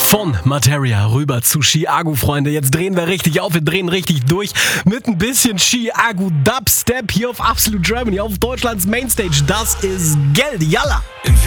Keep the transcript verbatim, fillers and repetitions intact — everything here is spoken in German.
Von Materia rüber zu Chiago, Freunde. Jetzt drehen wir richtig auf, wir drehen richtig durch mit ein bisschen Chiago Dubstep hier auf Absolute Germany, auf Deutschlands Mainstage. Das ist Geld, yalla! In